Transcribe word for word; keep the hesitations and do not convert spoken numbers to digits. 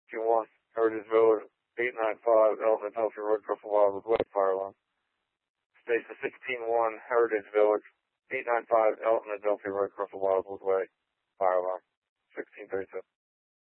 two one, Heritage Village, eight nine five, Elton Adelphia Road, Crystal Wildwood Way, fire alarm. Station sixteen one, Heritage Village, eight nine five, Elton Adelphia Road, Crystal Wildwood Way, fire alarm. sixteen thirty-two.